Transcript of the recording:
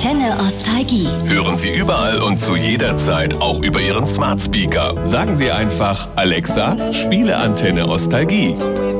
Antenne Ostalgie. Hören Sie überall und zu jeder Zeit, auch über Ihren Smart Speaker. Sagen Sie einfach: Alexa, spiele Antenne Ostalgie.